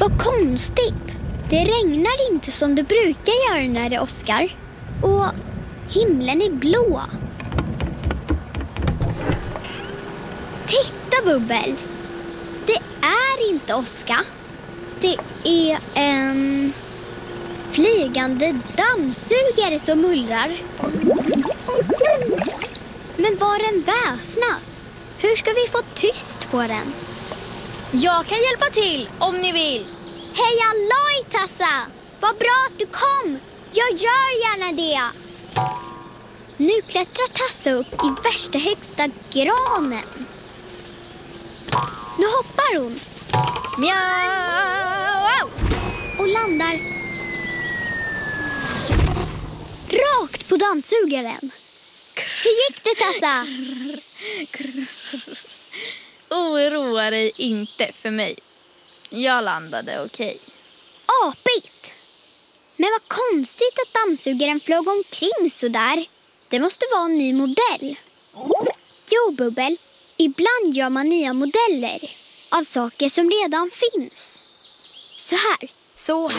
Vad konstigt. Det regnar inte som det brukar göra när det åskar. Och himlen är blå. Titta, Bubbel. Det är inte åska. Det är en flygande dammsugare som mullrar. Men var den väsnas? Hur ska vi få tyst på den? Jag kan hjälpa till om ni vill. Hej alloj, Tassa! Vad bra att du kom! Jag gör gärna det. Nu klättrar Tassa upp i värsta högsta granen. Nu hoppar hon. Mjau! Och landar rakt på dammsugaren. Hur gick det, Tassa? Oroa dig inte för mig. Jag landade okej. Apigt! Men vad konstigt att dammsugaren flög omkring så där. Det måste vara en ny modell. Jo, Bubbel. Ibland gör man nya modeller av saker som redan finns. Så här.